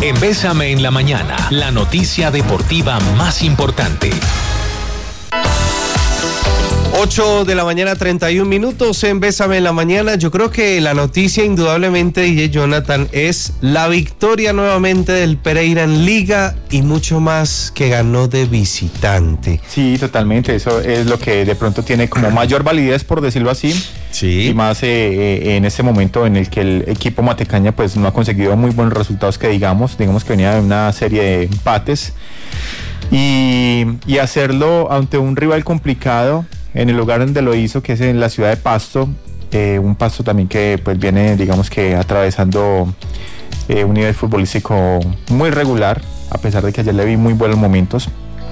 En Bésame en la Mañana, la noticia deportiva más importante. 8 de la mañana, 31 minutos en Bésame en la Mañana. Yo creo que la noticia indudablemente, DJ Jonathan, es la victoria nuevamente del Pereira en Liga y mucho más, que ganó de visitante. Sí, totalmente. Eso es lo que de pronto tiene como mayor validez, por decirlo así. Sí. Y más en este momento en el que el equipo Matecaña pues no ha conseguido muy buenos resultados, que digamos que venía de una serie de empates. Y hacerlo ante un rival complicado en el lugar donde lo hizo, que es en la ciudad de Pasto, un Pasto también que pues viene, digamos que atravesando un nivel futbolístico muy regular, a pesar de que ayer le vi muy buenos momentos,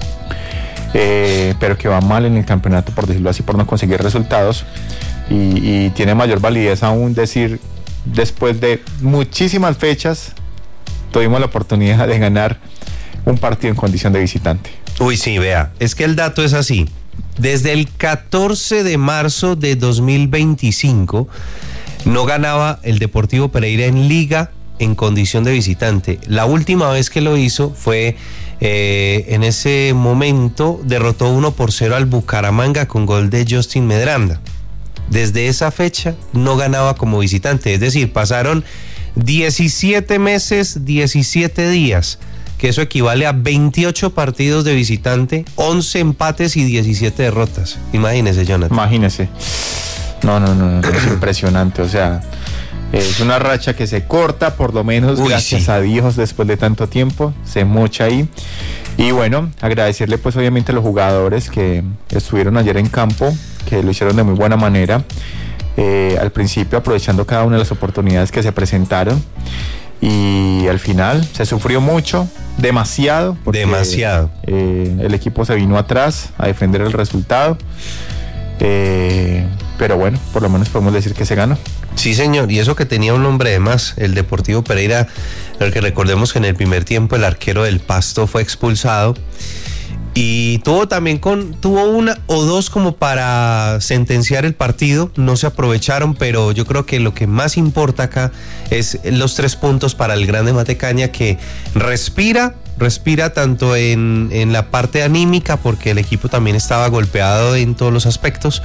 pero que va mal en el campeonato, por decirlo así, por no conseguir resultados, y tiene mayor validez aún decir, después de muchísimas fechas, tuvimos la oportunidad de ganar un partido en condición de visitante. Uy, sí, vea, es que el dato es así. Desde el 14 de marzo de 2025 no ganaba el Deportivo Pereira en Liga en condición de visitante. La última vez que lo hizo fue en ese momento derrotó 1-0 al Bucaramanga con gol de Justin Medranda. Desde esa fecha no ganaba como visitante, es decir, pasaron 17 meses, 17 días, que eso equivale a 28 partidos de visitante, 11 empates y 17 derrotas. Imagínese, Jonathan. Imagínese. No, es impresionante, o sea, es una racha que se corta, por lo menos. Uy, gracias a Dios, después de tanto tiempo, se mocha ahí. Y bueno, agradecerle pues obviamente a los jugadores que estuvieron ayer en campo, que lo hicieron de muy buena manera, al principio aprovechando cada una de las oportunidades que se presentaron. Y al final se sufrió mucho, demasiado. El equipo se vino atrás a defender el resultado. Pero bueno, por lo menos podemos decir que se ganó. Sí, señor, y eso que tenía un hombre de más, el Deportivo Pereira, el que recordemos que en el primer tiempo el arquero del Pasto fue expulsado. Y tuvo una o dos como para sentenciar el partido, no se aprovecharon, pero yo creo que lo que más importa acá es los 3 puntos para el Grande Matecaña, que respira tanto en la parte anímica, porque el equipo también estaba golpeado en todos los aspectos,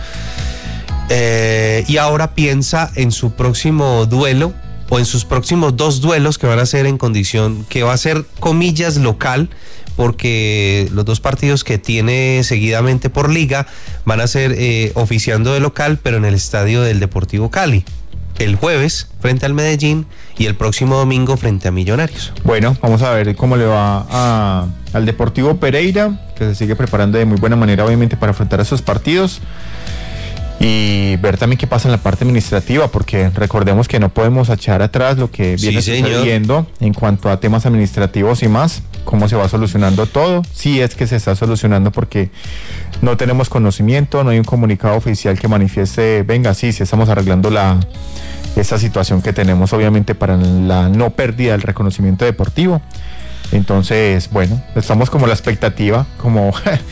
y ahora piensa en su próximo duelo, o en sus próximos 2 duelos que van a ser en condición, que va a ser comillas local, porque los 2 partidos que tiene seguidamente por liga van a ser oficiando de local, pero en el estadio del Deportivo Cali. El jueves frente al Medellín y el próximo domingo frente a Millonarios. Bueno, vamos a ver cómo le va al Deportivo Pereira, que se sigue preparando de muy buena manera obviamente para afrontar esos partidos. Y ver también qué pasa en la parte administrativa, porque recordemos que no podemos echar atrás lo que viene sucediendo en cuanto a temas administrativos y más, cómo se va solucionando todo, si es que se está solucionando, porque no tenemos conocimiento, no hay un comunicado oficial que manifieste, venga, sí estamos arreglando esa situación que tenemos obviamente para la no pérdida del reconocimiento deportivo. Entonces, bueno, estamos como la expectativa, como...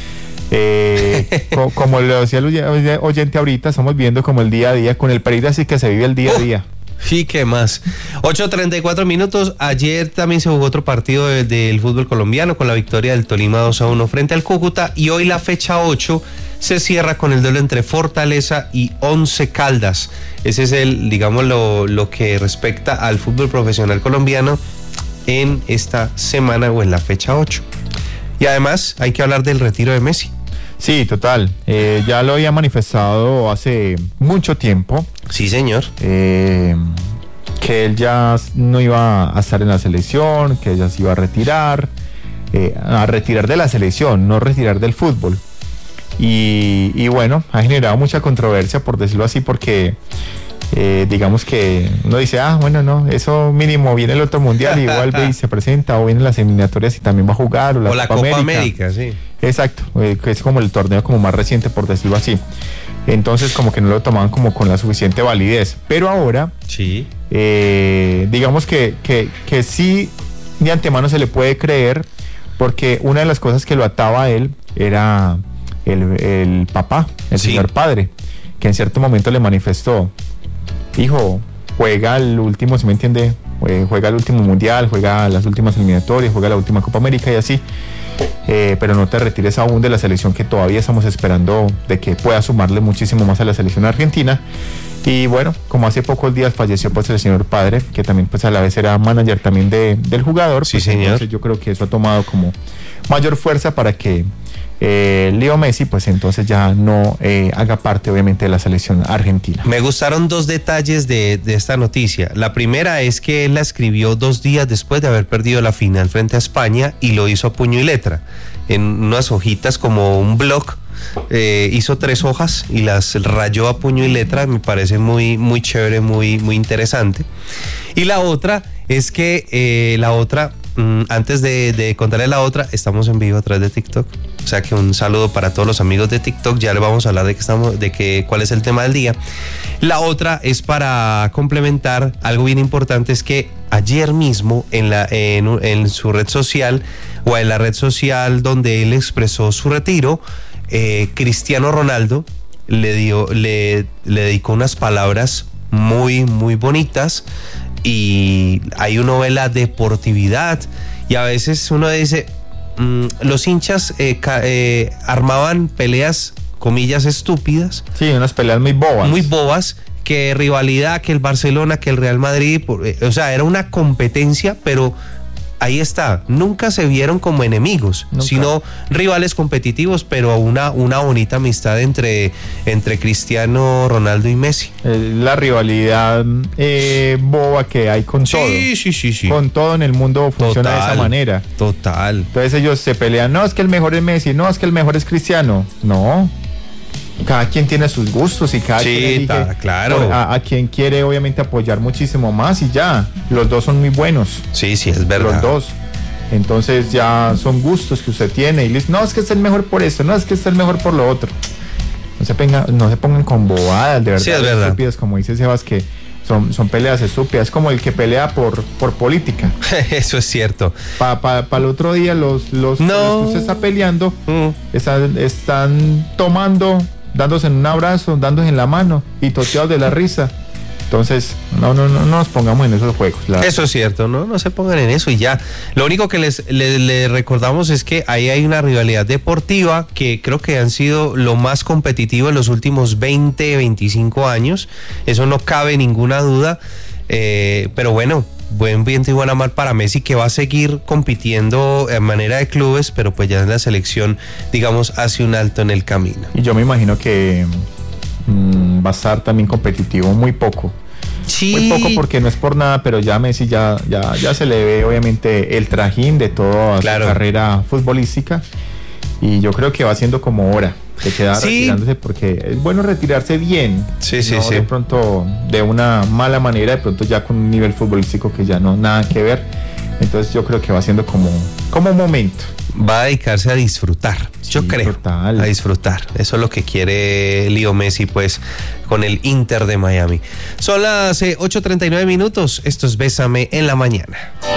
como lo decía el oyente ahorita, estamos viendo como el día a día con el Pereira, así que se vive el día a día. Sí, ¿qué más? 8:34 minutos. Ayer también se jugó otro partido del fútbol colombiano con la victoria del Tolima 2-1 frente al Cúcuta, y hoy la fecha 8 se cierra con el duelo entre Fortaleza y Once Caldas. Ese es digamos lo que respecta al fútbol profesional colombiano en esta semana o en la fecha 8. Y además hay que hablar del retiro de Messi. Sí, total. Ya lo había manifestado hace mucho tiempo. Sí, señor. Que él ya no iba a estar en la selección, que ella se iba a retirar de la selección, no retirar del fútbol. Y bueno, ha generado mucha controversia, por decirlo así, porque digamos que uno dice, bueno, no, eso mínimo, viene el otro mundial y igual ve y se presenta, o vienen las eliminatorias y también va a jugar, o la Copa América, sí. Exacto, que es como el torneo como más reciente, por decirlo así. Entonces como que no lo tomaban como con la suficiente validez, pero ahora sí, digamos que sí, de antemano se le puede creer, porque una de las cosas que lo ataba a él era el papá, el señor padre, que en cierto momento le manifestó: hijo, juega al último, si me entiende, juega el último mundial, juega las últimas eliminatorias, juega la última Copa América y así. Pero no te retires aún de la selección, que todavía estamos esperando de que pueda sumarle muchísimo más a la selección argentina. Y bueno, como hace pocos días falleció pues el señor padre, que también pues a la vez era manager también del jugador, sí, pues señor. Entonces yo creo que eso ha tomado como mayor fuerza para que Leo Messi pues entonces ya no haga parte obviamente de la selección argentina. Me gustaron dos detalles de esta noticia. La primera es que él la escribió 2 días después de haber perdido la final frente a España y lo hizo a puño y letra, en unas hojitas como un blog. Hizo 3 hojas y las rayó a puño y letra. Me parece muy, muy chévere, muy, muy interesante. Y la otra es que antes de contarle la otra, estamos en vivo a través de TikTok. O sea que un saludo para todos los amigos de TikTok. Ya le vamos a hablar cuál es el tema del día. La otra es para complementar algo bien importante, es que ayer mismo en su red social, o en la red social donde él expresó su retiro, Cristiano Ronaldo le dedicó unas palabras muy, muy bonitas. Y ahí uno ve la deportividad, y a veces uno dice, los hinchas armaban peleas, comillas, estúpidas. Sí, unas peleas muy bobas. Muy bobas, que rivalidad, que el Barcelona, que el Real Madrid, o sea, era una competencia, pero ahí está, nunca se vieron como enemigos, nunca, sino rivales competitivos, pero una bonita amistad entre Cristiano Ronaldo y Messi. La rivalidad boba que hay con todo. Sí. Con todo en el mundo funciona de esa manera. Total. Entonces ellos se pelean, no, es que el mejor es Messi, no, es que el mejor es Cristiano. No. Cada quien tiene sus gustos y cada quien elige claro. a quien quiere obviamente apoyar muchísimo más, y ya, los dos son muy buenos. Sí, es verdad. Los dos. Entonces ya son gustos que usted tiene y dice, no, es que es el mejor por esto, no, es que es el mejor por lo otro. No se pongan con bobadas, de verdad. Sí, es verdad. Estúpidas, como dice Sebas, que son peleas estúpidas, como el que pelea por política. Eso es cierto. Para el otro día los que usted está peleando están tomando, dándose en un abrazo, dándose en la mano y toteados de la risa. Entonces, no nos pongamos en esos juegos. Eso es cierto, no se pongan en eso y ya. Lo único que les recordamos es que ahí hay una rivalidad deportiva que creo que han sido lo más competitivo en los últimos 20, 25 años. Eso no cabe ninguna duda. Pero bueno, buen viento y buena mar para Messi, que va a seguir compitiendo en manera de clubes, pero pues ya en la selección, digamos, hace un alto en el camino. Y yo me imagino que va a estar también competitivo muy poco. Sí. Muy poco, porque no es por nada, pero ya Messi ya se le ve obviamente el trajín de toda su carrera futbolística, y yo creo que va siendo como hora de quedar retirándose, porque es bueno retirarse bien. Sí. De pronto de una mala manera, de pronto ya con un nivel futbolístico que ya no nada que ver. Entonces yo creo que va siendo como un momento. Va a dedicarse a disfrutar, yo creo. Total. A disfrutar. Eso es lo que quiere Leo Messi, pues, con el Inter de Miami. Son las 8:39 minutos. Esto es Bésame en la Mañana.